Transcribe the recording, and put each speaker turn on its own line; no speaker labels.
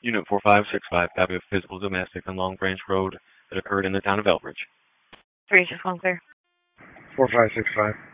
Unit 4565, copy of physical domestic on Long Branch Road that occurred in the town of Elbridge.
361 clear.
4565.